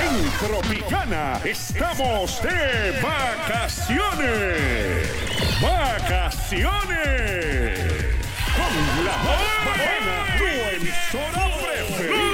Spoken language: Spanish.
En Tropicana estamos de vacaciones. ¡Vacaciones! Con la más bacana, tu emisora